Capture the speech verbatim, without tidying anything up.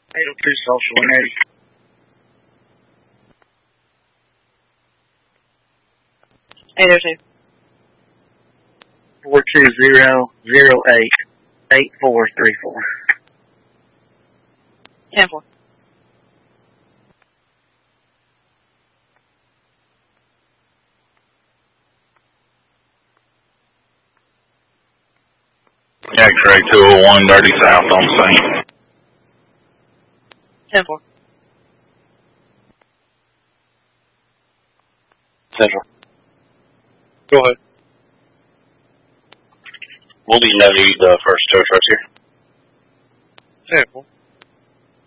eight oh two social and Eddie. eight oh two. four two zero zero eight eight four three four. ten four. X-ray two oh one, Dirty South on Saint. ten four. Central. Go ahead. We'll be need the first tow trucks here. Sample.